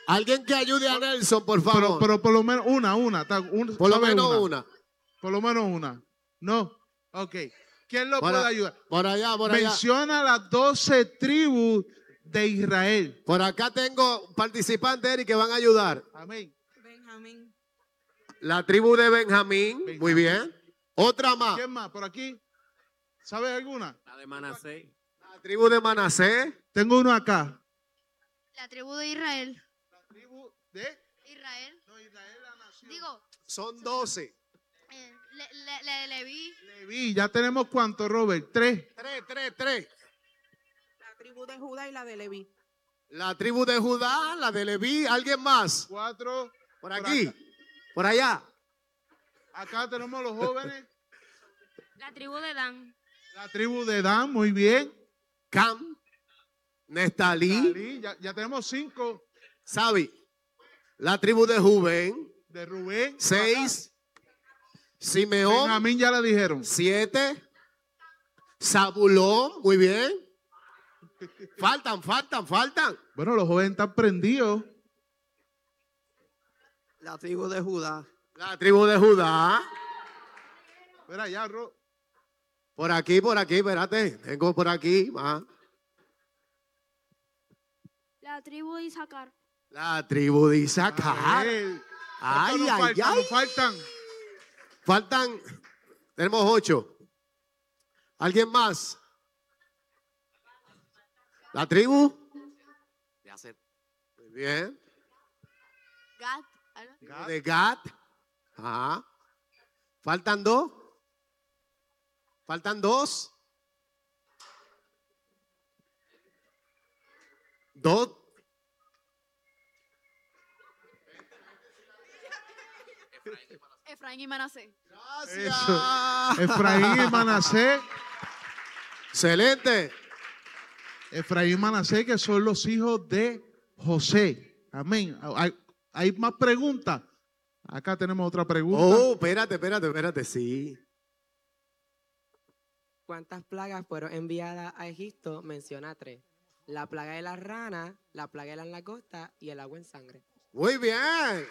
Alguien que ayude a Nelson, por favor. Pero por lo menos una. Por lo menos una. Por lo menos una. No. Ok. ¿Quién lo puede ayudar? Por allá. Menciona las 12 tribus de Israel. Por acá tengo participantes, Eric, que van a ayudar. Amén. Benjamín. La tribu de Benjamín. Muy bien. Otra más. ¿Quién más? ¿Por aquí? ¿Sabes alguna? La de Manasés. La tribu de Manasés. Tengo uno acá. La tribu de Israel. La tribu de Israel. No, Israel la nación. Digo, Son 12. la de Leví. Leví, ya tenemos cuánto, Robert, 3. Tres. La tribu de Judá y la de Leví. La tribu de Judá, la de Leví. ¿Alguien más? 4. Por aquí. Por allá. Acá tenemos los jóvenes. La tribu de Dan. La tribu de Dan, muy bien. Cam. Nestalí. Ya tenemos 5. Sabi. La tribu de Rubén. De Rubén. 6. Simeón. Benjamín ya la dijeron. 7. Zabulón. Muy bien. Faltan. Bueno, los jóvenes están prendidos. La tribu de Judá. La tribu de Judá. Espera, ya, Por aquí, espérate. Tengo por aquí más. La tribu de Isaacar. La tribu de Isaacar. Ay. Nos faltan. Faltan. Tenemos 8. ¿Alguien más? ¿La tribu? Ya sé. Muy bien. Gad. Tribu de Gad. Ajá. ¿Faltan 2? ¿Faltan 2? 2. Efraín y Manasés. Gracias. Efraín y Manasés. Excelente. Efraín y Manasés, que son los hijos de José. Amén. ¿Hay más preguntas? Acá tenemos otra pregunta. Oh, espérate, sí. ¿Cuántas plagas fueron enviadas a Egipto? Menciona 3. La plaga de las ranas, la plaga de las langostas y el agua en sangre. Muy bien.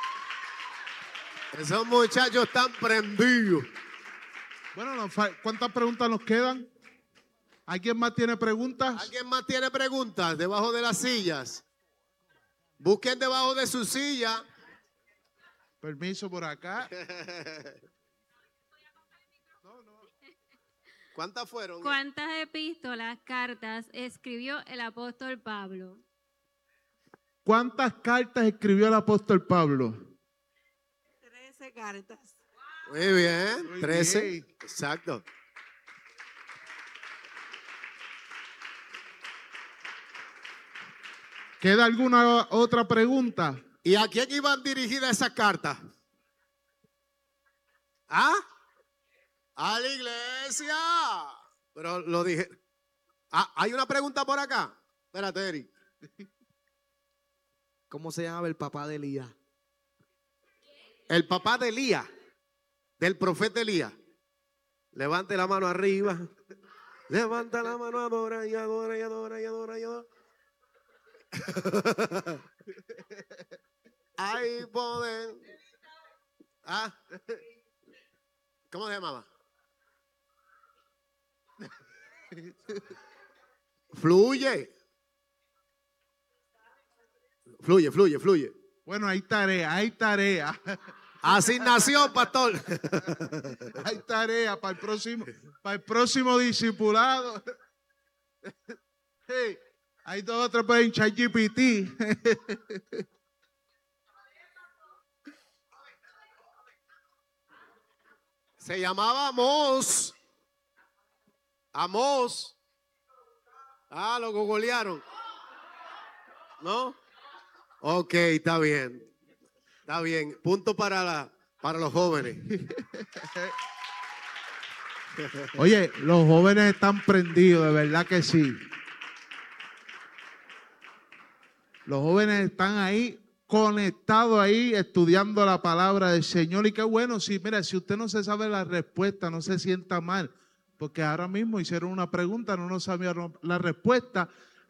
Esos muchachos están prendidos. Bueno, ¿cuántas preguntas nos quedan? ¿Alguien más tiene preguntas? ¿Alguien más tiene preguntas debajo de las sillas? Busquen debajo de su silla. Permiso por acá. ¿Cuántas fueron? ¿Cuántas epístolas, cartas escribió el apóstol Pablo? ¿Cuántas cartas escribió el apóstol Pablo? 13 cartas. Muy bien, Muy 13. bien. Exacto. ¿Queda alguna otra pregunta? ¿Y a quién iban dirigidas esas cartas? ¿Ah? A la iglesia. Pero lo dije. Ah, hay una pregunta por acá. Espérate, Eric. ¿Cómo se llamaba el papá de Elías? El papá de Elías, del profeta Elías. Levante la mano arriba. Levanta la mano, adora y adora y adora y adora y adora. Hay poder. ¿Ah? ¿Cómo se llamaba? Fluye. Fluye. Bueno, hay tarea. Asignación, pastor. Hay tarea para el próximo discipulado. Hey, hay 2 o 3 en ChatGPT. Se llamaba Amós. Amós. Ah, lo googlearon. ¿No? Ok, está bien. Está bien. Punto para los jóvenes. Oye, los jóvenes están prendidos, de verdad que sí. Los jóvenes están ahí, conectados ahí, estudiando la palabra del Señor. Y qué bueno, mira, si usted no se sabe la respuesta, no se sienta mal. Porque ahora mismo hicieron una pregunta, no nos sabían la respuesta.